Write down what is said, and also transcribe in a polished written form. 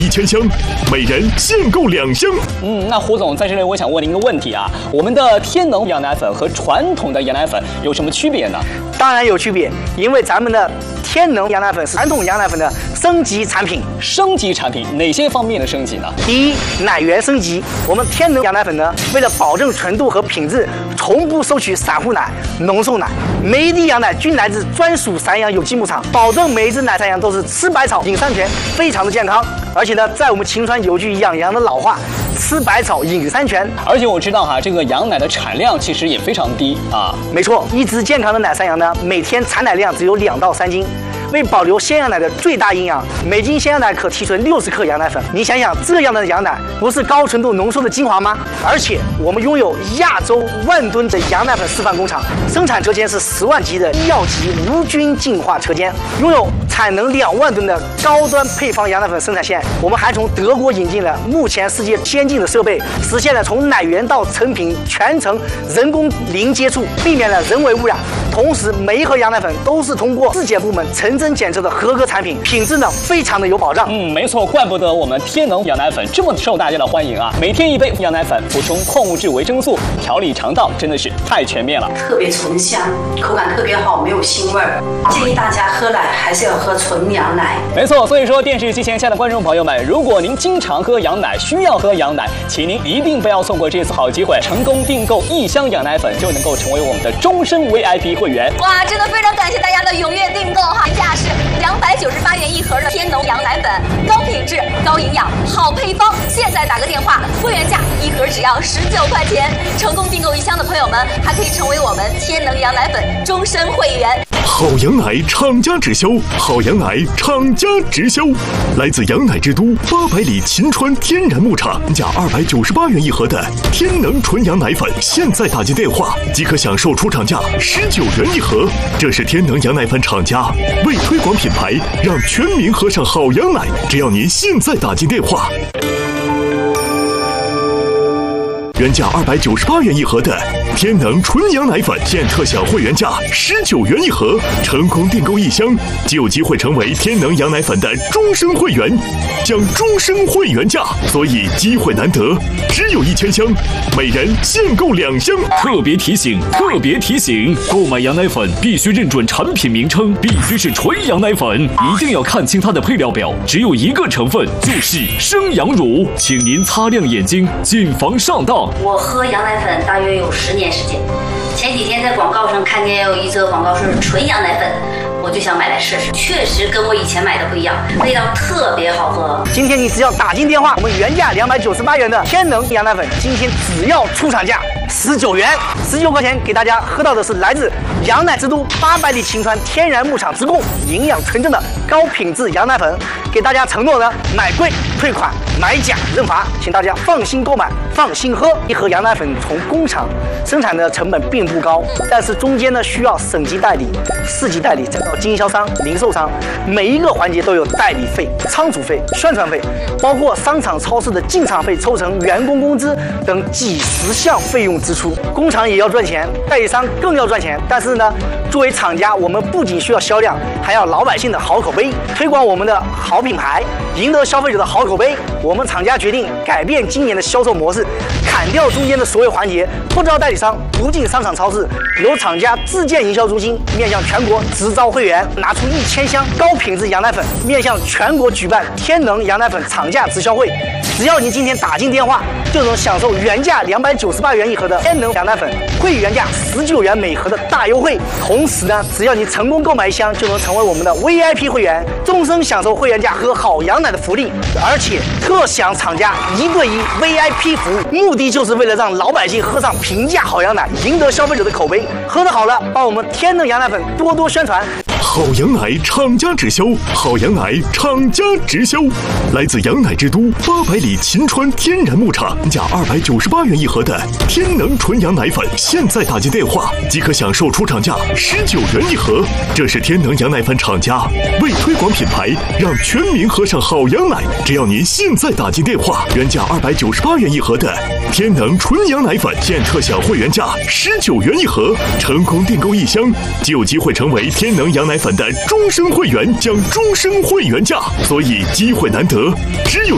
1000箱，每人限购2箱。 那胡总在这里，我想问您一个问题啊，我们的天能羊奶粉和传统的羊奶粉有什么区别呢？ 当然有区别，因为咱们的天能羊奶粉是传统羊奶粉的升级产品。 升级产品哪些方面的升级呢？ 第一，奶源升级。我们天能羊奶粉呢，为了保证纯度和品质，从不收取散户奶、浓缩奶，每一滴羊奶均来自专属散养有机牧场，保证每一只奶散羊都是吃百草、饮山泉，非常的健康。而且呢，在我们秦川有句养羊的老话，吃百草饮山泉。 而且我知道这个羊奶的产量其实也非常低啊。 没错，一只健康的奶山羊呢，每天产奶量只有2到3斤。为保留鲜羊奶的最大营养，每斤鲜羊奶可提纯60克羊奶粉。你想想，这样的羊奶不是高纯度浓缩的精华吗？而且我们拥有亚洲10000吨的羊奶粉示范工厂，生产车间是10万级的医药级无菌净化车间，拥有产能2万吨的高端配方羊奶粉生产线。我们还从德国引进了目前世界先进的设备，实现了从奶源到成品全程人工零接触，避免了人为污染。同时，每一盒羊奶粉都是通过质检部门成真检测的合格产品，品质呢非常的有保障。 没错，怪不得我们天能羊奶粉这么受大家的欢迎啊！每天1杯羊奶粉，补充矿物质、维生素，调理肠道，真的是太全面了。 特别醇香，口感特别好，没有腥味儿。建议大家喝奶还是要喝纯羊奶。 没错，所以说电视机前下的观众朋友们，如果您经常喝羊奶，需要喝羊奶，请您一定不要错过这次好机会，成功订购1箱羊奶粉就能够成为我们的终身 VIP 会员。 哇，真的非常感谢大家的踊跃订购哈！原价是298元一盒的天能羊奶粉，高品质、高营养、好配方。现在打个电话，会员价1盒只要19块钱。成功订购1箱的朋友们，还可以成为我们天能羊奶粉终身会员。 好羊奶厂家直销，好羊奶厂家直销，来自羊奶之都800里秦川天然牧场，价298元一盒的天能纯羊奶粉，现在打进电话即可享受出厂价19元一盒。这是天能羊奶粉厂家为推广品牌，让全民喝上好羊奶。只要您现在打进电话。原价298元一盒的天能纯羊奶粉，现特享会员价19元一盒。成功订购1箱，就有机会成为天能羊奶粉的终身会员，享终身会员价。所以机会难得，只有1000箱，每人限购2箱。 特别提醒！购买羊奶粉必须认准产品名称，必须是纯羊奶粉，一定要看清它的配料表，只有一个成分，就是生羊乳。请您擦亮眼睛，谨防上当。 我喝羊奶粉大约有10年时间，前几天在广告上看见有一则广告是纯羊奶粉，我就想买来试试，确实跟我以前买的不一样，味道特别好喝。 今天你只要打进电话，我们原价298元的天能羊奶粉，今天只要出厂价19元，19块钱给大家喝到的是来自羊奶之都800里秦川天然牧场直供、营养纯正的高品质羊奶粉。给大家承诺呢，买贵退款，买假认罚，请大家放心购买，放心喝。一盒羊奶粉从工厂生产的成本并不高，但是中间呢需要省级代理、市级代理，再到经销商、零售商，每一个环节都有代理费、仓储费、宣传费，包括商场、超市的进场费、抽成、员工工资等几十项费用支出。工厂也要赚钱，代理商更要赚钱。但是呢，作为厂家，我们不仅需要销量，还要老百姓的好口碑，推广我们的好品牌，赢得消费者的好口碑。我们厂家决定改变今年的销售模式，砍掉中间的所有环节，不招代理商，不进商场超市，由厂家自建营销中心，面向全国直招会员，拿出1000箱高品质羊奶粉，面向全国举办天能羊奶粉厂价直销会。只要您今天打进电话，就能享受原价298元一盒的天能羊奶粉，会员价19元每盒的大优惠。同时呢，只要你成功购买1箱，就能成为我们的 VIP 会员，终身享受会员价喝好羊奶的福利，而且特享厂家1对1 VIP 服务，目的就是为了让老百姓喝上平价好羊奶，赢得消费者的口碑。喝得好了，帮我们天能羊奶粉多多宣传。 好羊奶厂家直销，好羊奶厂家直销，来自羊奶之都800里秦川天然牧场，价298元一盒的天能纯羊奶粉，现在打进电话即可享受出厂价19元一盒。这是天能羊奶粉厂家为推广品牌，让全民喝上好羊奶。只要您现在打进电话，原价298元一盒的天能纯羊奶粉，现特享会员价19元一盒。成功订购1箱，就有机会成为天能羊奶粉的终身会员，将终身会员价。所以机会难得，只有